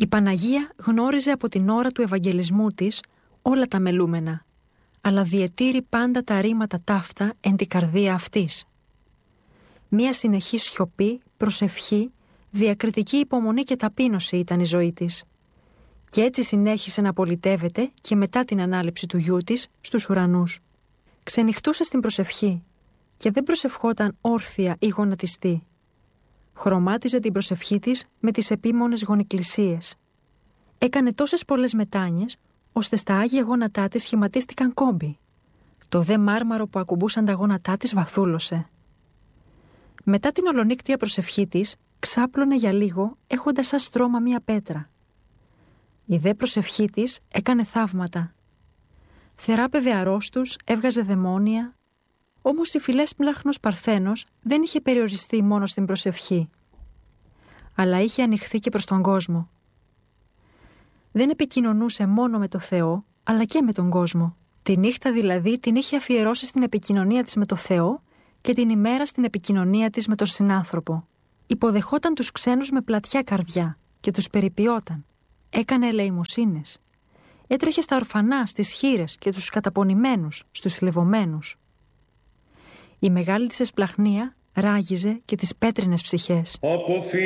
Παναγία γνώριζε από την ώρα του Ευαγγελισμού της όλα τα μελούμενα, αλλά διετήρη πάντα τα ρήματα ταύτα εν την καρδία αυτής. Μία συνεχή σιωπή, προσευχή, διακριτική υπομονή και ταπείνωση ήταν η ζωή της. Και έτσι συνέχισε να πολιτεύεται και μετά την ανάληψη του γιού της στους ουρανούς. Ξενυχτούσε στην προσευχή και δεν προσευχόταν όρθια ή γονατιστή. Χρωμάτιζε την προσευχή της με τις επίμονες γονικλησίες. Έκανε τόσες πολλές μετάνοιες, ώστε στα άγια γόνατά της σχηματίστηκαν κόμποι. Το δε μάρμαρο που ακουμπούσαν τα γόνατά της βαθούλωσε. Μετά την ολονύκτια προσευχή της, ξάπλωνε για λίγο, έχοντας σαν στρώμα μία πέτρα. Η δε προσευχή της έκανε θαύματα. Θεράπευε αρρώστους, έβγαζε δαιμόνια. Όμως η φιλέσπλαχνος Παρθένος δεν είχε περιοριστεί μόνο στην προσευχή, αλλά είχε ανοιχθεί και προς τον κόσμο. Δεν επικοινωνούσε μόνο με το Θεό, αλλά και με τον κόσμο. Τη νύχτα δηλαδή την είχε αφιερώσει στην επικοινωνία της με το Θεό και την ημέρα στην επικοινωνία της με τον συνάνθρωπο. Υποδεχόταν τους ξένους με πλατιά καρδιά και τους περιποιόταν. Έκανε ελεημοσύνες. Έτρεχε στα ορφανά, στις χήρες και τους καταπονημένους, στους θλιβωμένους. Η μεγάλη της εσπλαχνία ράγιζε και τις πέτρινες ψυχές.